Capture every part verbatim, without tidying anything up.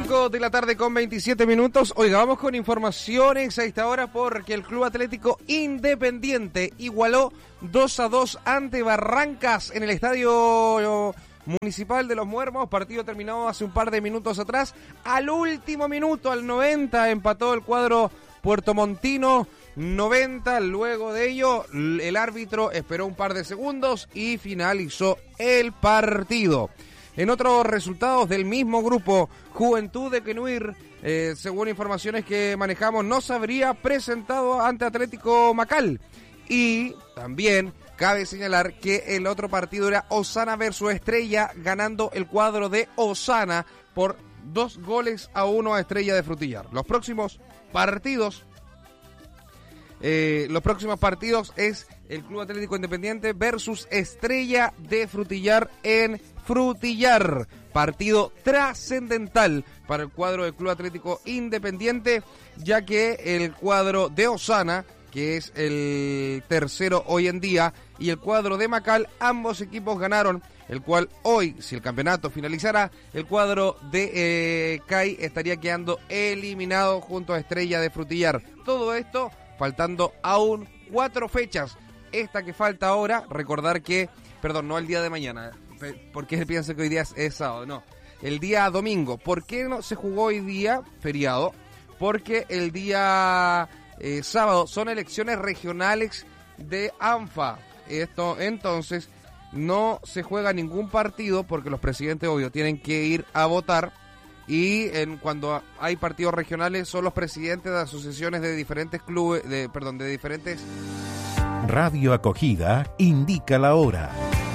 cinco de la tarde con veintisiete minutos. Oiga, vamos con informaciones a esta hora porque el Club Atlético Independiente igualó dos a dos ante Barrancas en el Estadio Municipal de Los Muermos. Partido terminado hace un par de minutos atrás. Al último minuto, al noventa, empató el cuadro puertomontino. noventa, luego de ello el árbitro esperó un par de segundos y finalizó el partido. En otros resultados del mismo grupo, Juventud de Quenuir, eh, según informaciones que manejamos, no se habría presentado ante Atlético Macal. Y también cabe señalar que el otro partido era Osana versus Estrella, ganando el cuadro de Osana por dos goles a uno a Estrella de Frutillar. Los próximos partidos, eh, los próximos partidos es el Club Atlético Independiente versus Estrella de Frutillar en Frutillar. Partido trascendental para el cuadro del Club Atlético Independiente, ya que el cuadro de Osana, que es el tercero hoy en día, y el cuadro de Macal, ambos equipos ganaron, el cual hoy, si el campeonato finalizara, el cuadro de eh, C A I estaría quedando eliminado junto a Estrella de Frutillar. Todo esto faltando aún cuatro fechas. Esta que falta ahora, recordar que, perdón, no el día de mañana, porque pienso que hoy día es, es sábado, no, el día domingo. ¿Por qué no se jugó hoy día feriado? Porque el día eh, sábado son elecciones regionales de ANFA. Esto, entonces, no se juega ningún partido porque los presidentes, obvio, tienen que ir a votar. Y en, cuando hay partidos regionales son los presidentes de asociaciones de diferentes clubes, de, perdón, de diferentes... Radio Acogida indica la hora.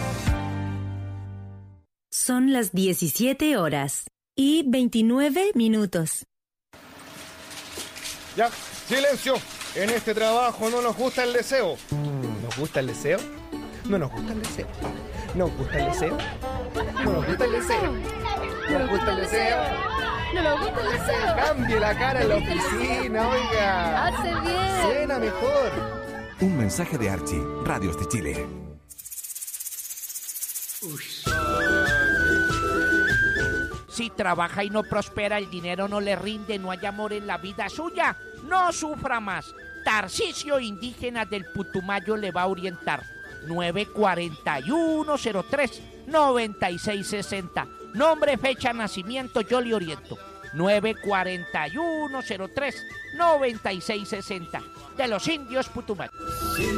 Son las diecisiete horas y veintinueve minutos. Ya, silencio. En este trabajo no nos gusta el deseo. ¿Nos gusta el deseo? No nos gusta el deseo. ¿Nos gusta el deseo? No nos gusta el deseo. ¿No nos gusta el deseo? No nos gusta el deseo. Cambie la cara en la oficina, oiga. Hace bien. Suena mejor. Un mensaje de Archie, Radios de Chile. Si trabaja y no prospera, el dinero no le rinde, no hay amor en la vida suya, no sufra más. Tarcisio Indígena del Putumayo le va a orientar. nueve cuatro uno cero tres nueve seis seis cero. Nombre, fecha, nacimiento, yo le oriento. nueve cuatro uno cero tres nueve seis seis cero. De los indios Putumayo.